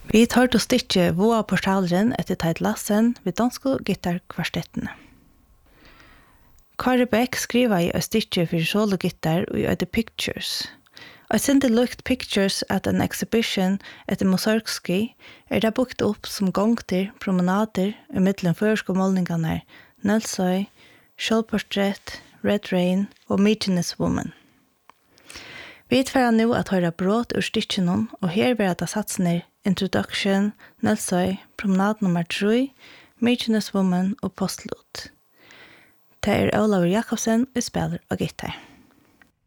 Vi tar til stikket Voa portalen etter Teit Lassen ved danske gitarkvarstettene. Kari Beck skriver i et stikket for solo-gitar og i The Pictures. I sendte lukt Pictures at an exhibition etter Mussorgsky det bukt opp som gongter, promenader i middelen førske målningene Nelsøy, Kjølportrett, Red Rain og Meetiness Woman. Vi tverrer nå at høre brått ur stikkene, og her vil jeg satsene Introduction, Nelsøy, Promenad nummer 3, Meetiness Woman og Postlåt. Det Olav Jakobsen og spiller og gitar.